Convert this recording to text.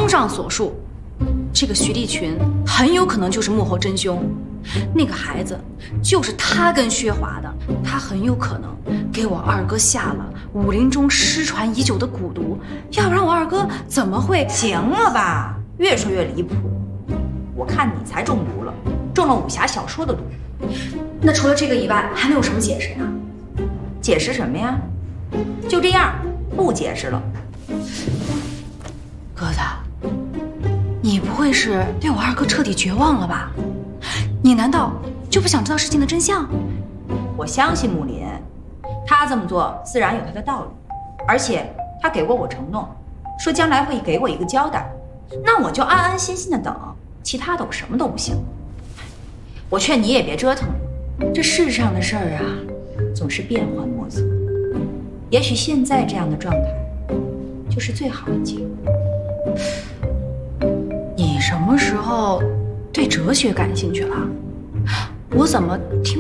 综上所述，这个徐立群很有可能就是幕后真凶。那个孩子就是他跟薛华的，他很有可能给我二哥下了武林中失传已久的蛊毒，要不然我二哥怎么会…… 行了吧，越说越离谱。我看你才中毒了，中了武侠小说的毒。 那除了这个以外，还能有什么解释呀？ 解释什么呀？就这样，不解释了。 鸽子，你不会是对我二哥彻底绝望了吧？你难道就不想知道事情的真相？ 我相信木林，他这么做自然有他的道理，而且他给过我承诺，说将来会给我一个交代。那我就安安心心的等，其他的我什么都不想。我劝你也别折腾了，这世上的事儿啊，总是变幻莫测。也许现在这样的状态，就是最好的结果。 你什么时候对哲学感兴趣了？我怎么听